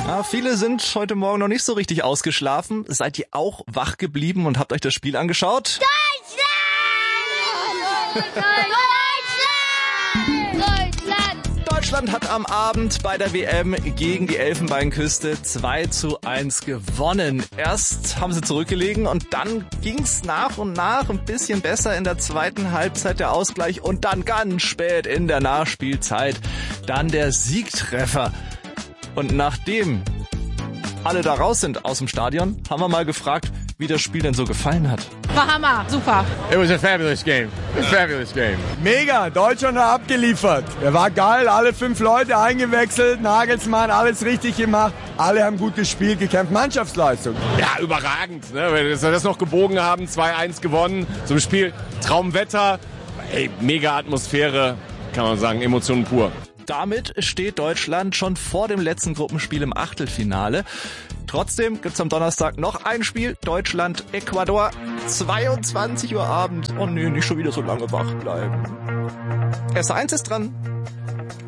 Ja, viele sind heute Morgen noch nicht so richtig ausgeschlafen. Seid ihr auch wach geblieben und habt euch das Spiel angeschaut? Deutschland hat am Abend bei der WM gegen die Elfenbeinküste 2:1 gewonnen. Erst haben sie zurückgelegen und dann ging's nach und nach ein bisschen besser in der zweiten Halbzeit der Ausgleich und dann ganz spät in der Nachspielzeit dann der Siegtreffer. Und nachdem alle da raus sind aus dem Stadion, haben wir mal gefragt, wie das Spiel denn so gefallen hat. War Hammer, super. It was a fabulous game. Mega, Deutschland hat abgeliefert. Er war geil, alle 5 Leute eingewechselt, Nagelsmann, alles richtig gemacht. Alle haben gut gespielt, gekämpft, Mannschaftsleistung. Ja, überragend, ne? Wenn wir das noch gebogen haben, 2:1 gewonnen. So ein Spiel, Traumwetter, mega Atmosphäre, kann man sagen, Emotionen pur. Damit steht Deutschland schon vor dem letzten Gruppenspiel im Achtelfinale. Trotzdem gibt's am Donnerstag noch ein Spiel. Deutschland-Ecuador, 22 Uhr Abend. Oh nee, nicht schon wieder so lange wach bleiben. S1 ist dran.